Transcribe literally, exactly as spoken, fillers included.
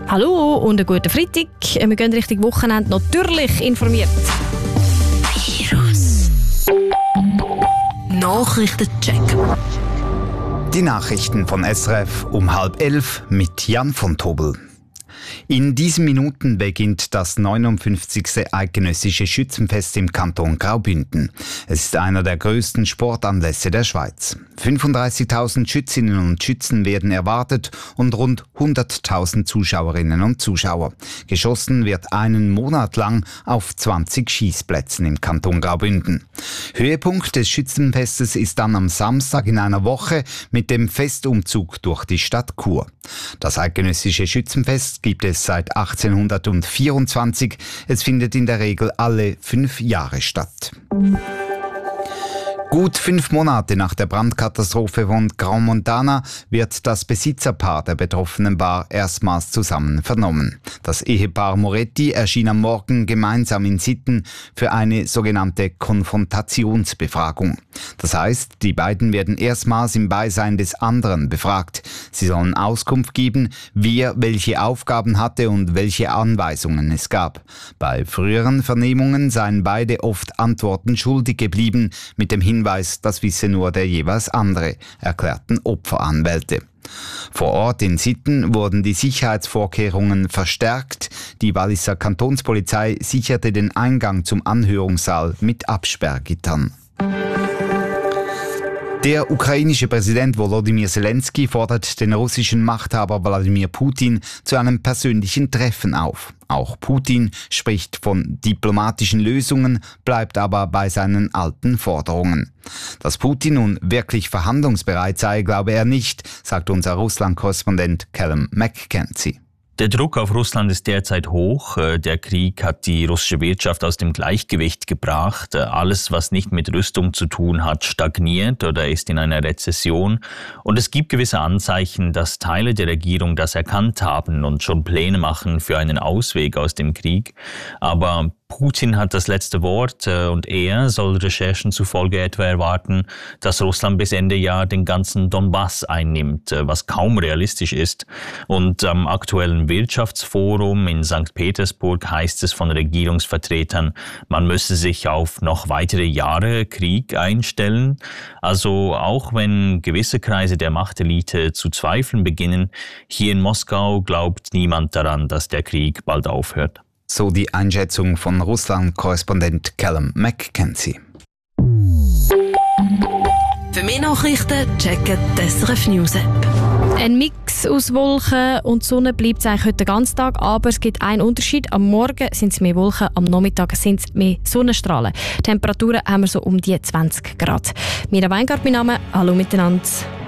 Hallo und einen guten Freitag. Wir gehen Richtung Wochenende, natürlich informiert. Virus Nachrichtencheck. Die Nachrichten von S R F um halb elf mit Jan von Tobel. In diesen Minuten beginnt das neunundfünfzigste eidgenössische Schützenfest im Kanton Graubünden. Es ist einer der größten Sportanlässe der Schweiz. fünfunddreißigtausend Schützinnen und Schützen werden erwartet und rund hunderttausend Zuschauerinnen und Zuschauer. Geschossen wird einen Monat lang auf zwanzig Schießplätzen im Kanton Graubünden. Höhepunkt des Schützenfestes ist dann am Samstag in einer Woche mit dem Festumzug durch die Stadt Chur. Das eidgenössische Schützenfest gibt es seit achtzehnhundertvierundzwanzig. Es findet in der Regel alle fünf Jahre statt. Gut fünf Monate nach der Brandkatastrophe von Grand Montana wird das Besitzerpaar der betroffenen Bar erstmals zusammen vernommen. Das Ehepaar Moretti erschien am Morgen gemeinsam in Sitten für eine sogenannte Konfrontationsbefragung. Das heißt, die beiden werden erstmals im Beisein des anderen befragt. Sie sollen Auskunft geben, wer welche Aufgaben hatte und welche Anweisungen es gab. Bei früheren Vernehmungen seien beide oft Antworten schuldig geblieben, mit dem Hinweis, das wisse nur der jeweils andere, erklärten Opferanwälte. Vor Ort in Sitten wurden die Sicherheitsvorkehrungen verstärkt. Die Walliser Kantonspolizei sicherte den Eingang zum Anhörungssaal mit Absperrgittern. Der ukrainische Präsident Volodymyr Zelensky fordert den russischen Machthaber Wladimir Putin zu einem persönlichen Treffen auf. Auch Putin spricht von diplomatischen Lösungen, bleibt aber bei seinen alten Forderungen. Dass Putin nun wirklich verhandlungsbereit sei, glaube er nicht, sagt unser Russland-Korrespondent Callum McKenzie. Der Druck auf Russland ist derzeit hoch. Der Krieg hat die russische Wirtschaft aus dem Gleichgewicht gebracht. Alles, was nicht mit Rüstung zu tun hat, stagniert oder ist in einer Rezession. Und es gibt gewisse Anzeichen, dass Teile der Regierung das erkannt haben und schon Pläne machen für einen Ausweg aus dem Krieg. Aber Putin hat das letzte Wort und er soll Recherchen zufolge etwa erwarten, dass Russland bis Ende Jahr den ganzen Donbass einnimmt, was kaum realistisch ist. Und am aktuellen Wirtschaftsforum in Sankt Petersburg heißt es von Regierungsvertretern, man müsse sich auf noch weitere Jahre Krieg einstellen. Also auch wenn gewisse Kreise der Machtelite zu zweifeln beginnen, hier in Moskau glaubt niemand daran, dass der Krieg bald aufhört. So die Einschätzung von Russland-Korrespondent Callum McKenzie. Für mehr Nachrichten checken die S R F News App. Ein Mix aus Wolken und Sonne bleibt es eigentlich heute den ganzen Tag, aber es gibt einen Unterschied. Am Morgen sind es mehr Wolken, am Nachmittag sind es mehr Sonnenstrahlen. Temperaturen haben wir so um die zwanzig Grad. Mira Weingart, mein Name. Hallo miteinander.